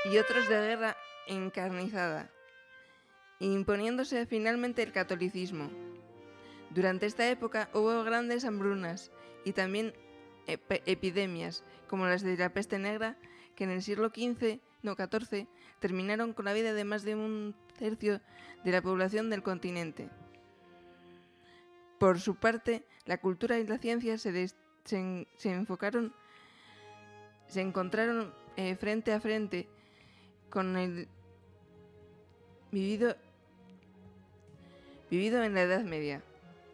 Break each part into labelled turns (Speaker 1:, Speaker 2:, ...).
Speaker 1: y otros de guerra encarnizada, imponiéndose finalmente el catolicismo. Durante esta época hubo grandes hambrunas y también epidemias, como las de la peste negra, que en el siglo XIV terminaron con la vida de más de un tercio de la población del continente. Por su parte, la cultura y la ciencia se encontraron frente a frente con el vivido en la Edad Media.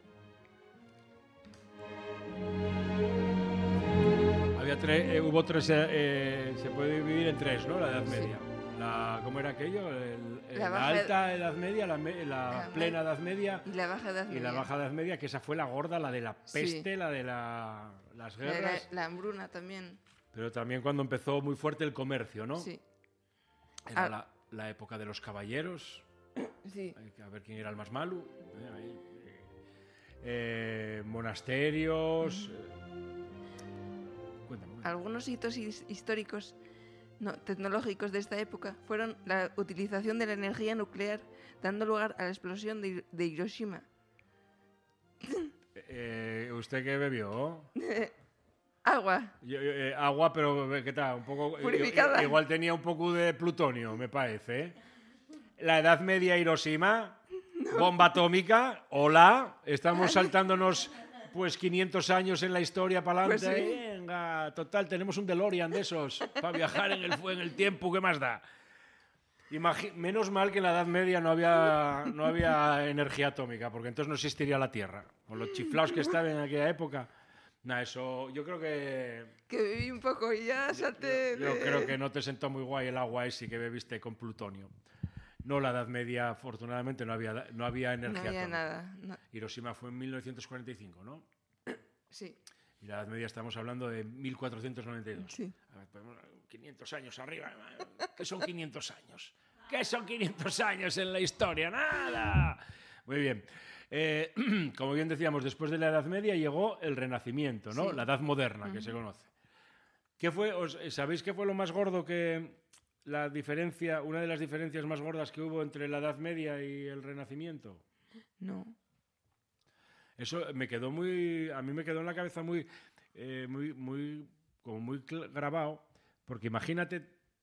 Speaker 2: Hubo tres, se puede dividir en tres, ¿no? La Edad Media. ¿Cómo era aquello? La alta Edad Media, la plena Edad Media
Speaker 1: y la baja Edad Media.
Speaker 2: Y la baja Edad Media, que esa fue la gorda, la de la peste, la de las guerras.
Speaker 1: La hambruna también.
Speaker 2: Pero también cuando empezó muy fuerte el comercio, ¿no?
Speaker 1: Sí.
Speaker 2: Era la época de los caballeros.
Speaker 1: Sí.
Speaker 2: A ver quién era el más malo. Monasterios. Cuéntame.
Speaker 1: Algunos hitos históricos tecnológicos de esta época fueron la utilización de la energía nuclear, dando lugar a la explosión de Hiroshima.
Speaker 2: ¿Usted qué bebió?
Speaker 1: Agua.
Speaker 2: Agua, pero ¿qué tal? Un poco
Speaker 1: purificada.
Speaker 2: Igual tenía un poco de plutonio, me parece. La Edad Media, Hiroshima, bomba atómica, hola, estamos saltándonos pues 500 años en la historia para adelante.
Speaker 1: Pues sí.
Speaker 2: Venga, total, tenemos un DeLorean de esos para viajar en el tiempo, ¿qué más da? Menos mal que en la Edad Media no había energía atómica, porque entonces no existiría la Tierra. Con los chiflados que estaban en aquella época. Eso, yo creo que
Speaker 1: viví un poco y ya salté.
Speaker 2: Yo creo que no te sentó muy guay el agua ese que bebiste con plutonio. No, la Edad Media, afortunadamente, no había energía atómica.
Speaker 1: No había nada. No.
Speaker 2: Hiroshima fue en 1945, ¿no?
Speaker 1: Sí.
Speaker 2: Y la Edad Media estamos hablando de 1492.
Speaker 1: Sí.
Speaker 2: A ver, 500 años arriba. ¿Qué son 500 años? ¿Qué son 500 años en la historia? ¡Nada! Muy bien. Como bien decíamos, después de la Edad Media llegó el Renacimiento, ¿no? Sí. La Edad Moderna, que se conoce. ¿Sabéis qué fue lo más gordo una de las diferencias más gordas que hubo entre la Edad Media y el Renacimiento?
Speaker 1: No.
Speaker 2: Eso a mí me quedó en la cabeza muy grabado, porque imagínate,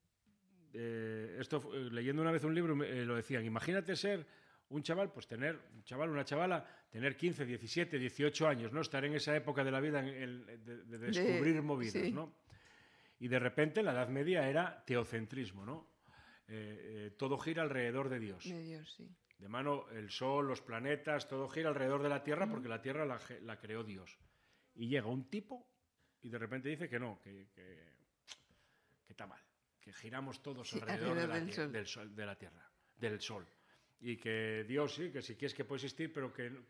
Speaker 2: leyendo una vez un libro lo decían, imagínate ser un chaval, pues una chavala, tener 15, 17, 18 años, ¿no? Estar en esa época de la vida de descubrir movidas, sí. ¿No? Y de repente la Edad Media era teocentrismo, ¿no? Todo gira alrededor de Dios.
Speaker 1: De Dios, sí.
Speaker 2: De mano, el Sol, los planetas, todo gira alrededor de la Tierra porque la Tierra la creó Dios. Y llega un tipo y de repente dice que no, que está mal, que giramos todos alrededor de la Tierra, del Sol. Y que Dios sí, que si quieres que puede existir, pero que no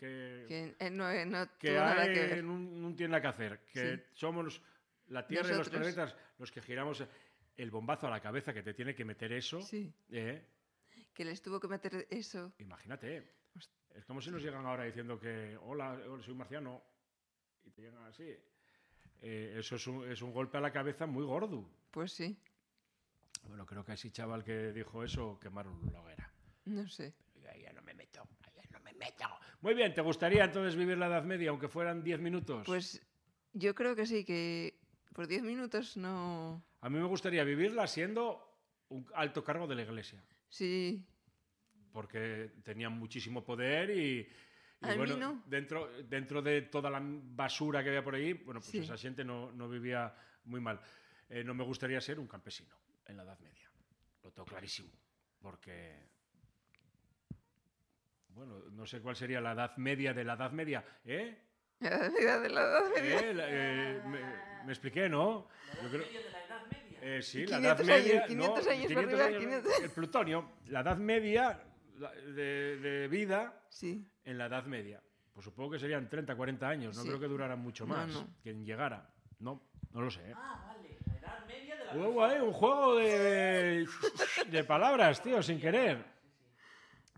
Speaker 2: tiene nada que hacer. Que sí. Somos la Tierra y los planetas los que giramos. El bombazo a la cabeza que te tiene que meter eso.
Speaker 1: Sí. Que les tuvo que meter eso.
Speaker 2: Imagínate. Es como si nos llegan ahora diciendo que hola, soy marciano. Y te llegan así. Eso es un golpe a la cabeza muy gordo.
Speaker 1: Pues sí.
Speaker 2: Bueno, creo que a ese chaval que dijo eso quemaron la hoguera.
Speaker 1: No sé.
Speaker 2: Ya no me meto. Muy bien, ¿te gustaría entonces vivir la Edad Media, aunque fueran 10 minutos?
Speaker 1: Pues yo creo que sí, que por 10 minutos no...
Speaker 2: A mí me gustaría vivirla siendo un alto cargo de la Iglesia.
Speaker 1: Sí.
Speaker 2: Porque tenían muchísimo poder y bueno,
Speaker 1: no.
Speaker 2: dentro de toda la basura que había por ahí, bueno, pues sí. Esa gente no vivía muy mal. No me gustaría ser un campesino en la Edad Media. Lo tengo clarísimo. Porque... Bueno, no sé cuál sería la Edad Media de la Edad Media.
Speaker 1: La Edad Media de la Edad Media.
Speaker 2: Me expliqué, ¿no?
Speaker 3: ¿La Edad Media de la Edad Media?
Speaker 2: Sí, la Edad Media...
Speaker 1: 500 años para arriba, 500.
Speaker 2: El plutonio, la Edad Media de vida
Speaker 1: sí.
Speaker 2: En la Edad Media. Pues supongo que serían 30, 40 años. No creo que duraran mucho más.
Speaker 1: No.
Speaker 2: Quien llegara. No lo sé.
Speaker 3: Vale. La Edad Media de la...
Speaker 2: Un juego de palabras, tío, sin querer. Sí.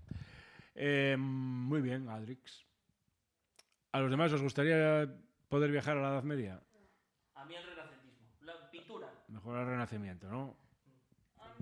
Speaker 2: Muy bien, Adrix. ¿A los demás os gustaría poder viajar a la Edad Media?
Speaker 3: A mí el renacentismo. La pintura.
Speaker 2: Mejor el Renacimiento, ¿no?
Speaker 3: A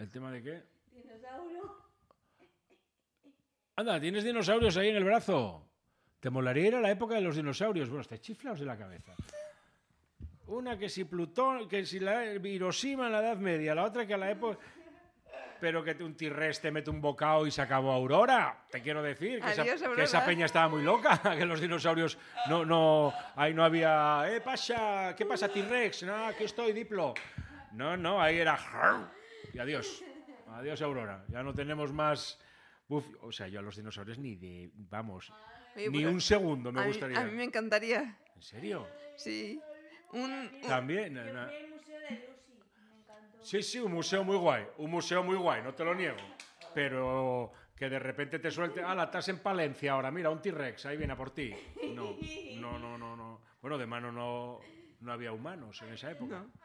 Speaker 2: ¿El tema de qué?
Speaker 4: Dinosaurio.
Speaker 2: Anda, ¿tienes dinosaurios ahí en el brazo? ¿Te molaría ir a la época de los dinosaurios? Bueno, estáis chiflados de la cabeza. Una que si Plutón, que si la Hiroshima en la Edad Media, la otra que a la época... Pero que un T-Rex te mete un bocado y se acabó Aurora. Te quiero decir que,
Speaker 1: Adiós,
Speaker 2: que esa
Speaker 1: Aurora.
Speaker 2: peña estaba muy loca, que los dinosaurios ahí no había... pasa? ¿Qué pasa, T-Rex? No, aquí estoy, Diplo. No, ahí era... Y adiós. Adiós, Aurora. Ya no tenemos más... O sea, yo a los dinosaurios ni de... Vamos,
Speaker 1: Oye,
Speaker 2: ni
Speaker 1: pues,
Speaker 2: un segundo me
Speaker 1: a
Speaker 2: gustaría.
Speaker 1: mí me encantaría.
Speaker 2: ¿En serio?
Speaker 1: Sí.
Speaker 2: También.
Speaker 4: Yo fui al museo de Lucy. Me encantó.
Speaker 2: Sí, un museo muy guay, no te lo niego. Pero que de repente te suelte, estás en Palencia ahora, mira, un T-Rex, ahí viene a por ti. No. Bueno, de mano no había humanos en esa época.
Speaker 1: No.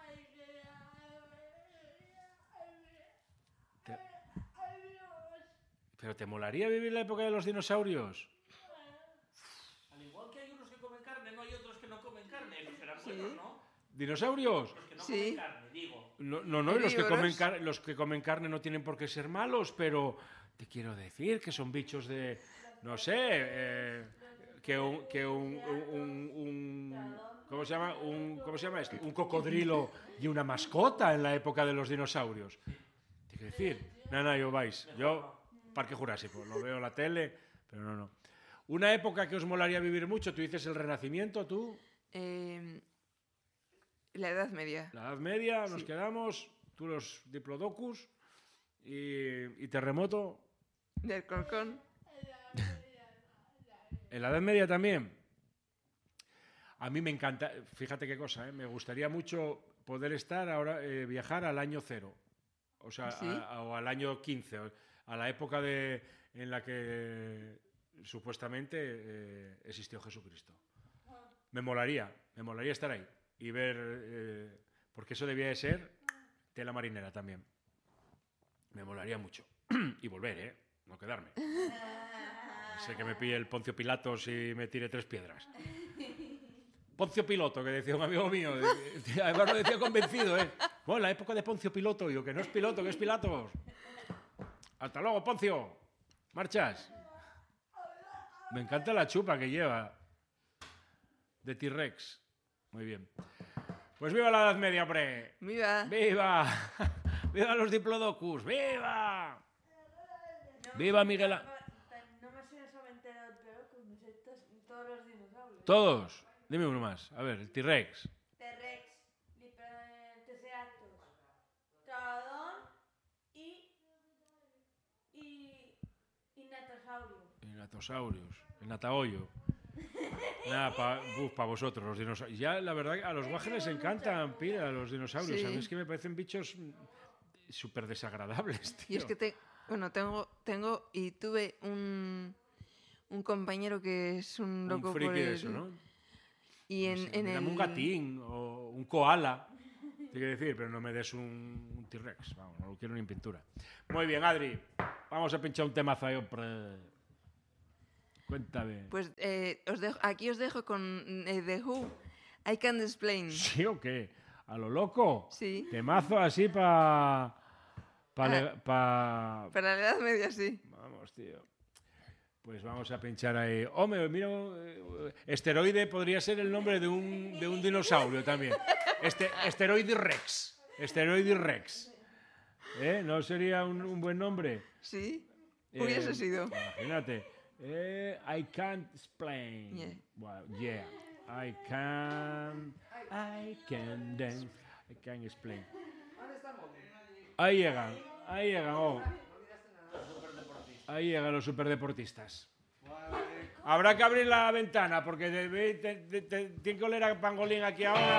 Speaker 2: ¿Pero te molaría vivir la época de los dinosaurios?
Speaker 3: Al igual que hay unos que comen carne, no hay otros que no comen carne. Esos serán buenos, ¿no?
Speaker 2: ¿Dinosaurios?
Speaker 3: Los que no
Speaker 1: Sí.
Speaker 3: comen carne, digo.
Speaker 2: No, y
Speaker 1: Herbívoros.
Speaker 2: los que comen carne no tienen por qué ser malos, pero te quiero decir que son bichos de, no sé, ¿cómo se llama esto? Un cocodrilo y una mascota en la época de los dinosaurios. Te quiero decir, yo vais, yo Parque Jurásico, lo veo en la tele, pero no. Una época que os molaría vivir mucho, tú dices el Renacimiento, tú,
Speaker 1: La Edad Media.
Speaker 2: la Edad Media, nos
Speaker 1: Sí.
Speaker 2: quedamos, tú los Diplodocus y Terremoto.
Speaker 1: Del Colcón.
Speaker 2: En la Edad Media también. A mí me encanta, fíjate qué cosa, me gustaría mucho poder estar ahora, viajar al año 0, o sea,
Speaker 1: ¿Sí?
Speaker 2: o al año 15, a la época en la que supuestamente existió Jesucristo. Me molaría estar ahí y ver, porque eso debía de ser tela marinera también. Me molaría mucho. Y volver, no quedarme. Sé que me pille el Poncio Pilatos y me tire 3 piedras. Poncio Piloto, que decía un amigo mío. Además lo decía convencido, Bueno, la época de Poncio Piloto. Digo, que no es Piloto, que es Pilatos. Hasta luego, Poncio. ¿Marchas? Me encanta la chupa que lleva. De T-Rex. Muy bien. Pues viva la Edad Media, hombre.
Speaker 1: ¡Viva!
Speaker 2: ¡Viva! ¡Viva los Diplodocus! ¡Viva! ¡Viva Miguel!
Speaker 4: No me sé solamente el pero me sé todos los dinosaurios.
Speaker 2: Todos. Dime uno más. A ver, el T-Rex.
Speaker 4: T-Rex, Triceratops, Troodon y Natosaurio.
Speaker 2: El Natosaurios. El Natahoyo. Nada, para vosotros, los dinosaurios. Ya, la verdad, a los guajes les encantan, pila, los dinosaurios.
Speaker 1: Sí.
Speaker 2: A mí es que me parecen bichos súper desagradables, tío.
Speaker 1: Y es que tengo y tuve un compañero que es un loco
Speaker 2: un friki
Speaker 1: por
Speaker 2: de
Speaker 1: el...
Speaker 2: eso, ¿no?
Speaker 1: Y
Speaker 2: No sé,
Speaker 1: en
Speaker 2: dame
Speaker 1: el...
Speaker 2: un gatín o un koala, te quiero decir, pero no me des un T-Rex, vamos, no lo quiero ni en pintura. Muy bien, Adri, vamos a pinchar un temazo ahí, hombre. Cuéntame.
Speaker 1: Pues aquí os dejo con The Who, I Can't Explain.
Speaker 2: ¿Sí o qué? ¿A lo loco?
Speaker 1: Sí.
Speaker 2: Temazo así para...
Speaker 1: Para la Edad Media, sí.
Speaker 2: Vamos, tío. Pues vamos a pinchar ahí. Hombre, mira, esteroide podría ser el nombre de un dinosaurio también. Esteroide Rex. Esteroide Rex. ¿No sería un buen nombre?
Speaker 1: Sí. Hubiese sido.
Speaker 2: Imagínate. I can't explain.
Speaker 1: Yeah.
Speaker 2: Well, yeah. I can dance. I can explain. Ahí llegan. Oh. Ahí llegan los superdeportistas. Habrá que abrir la ventana porque tiene que oler a pangolín aquí ahora.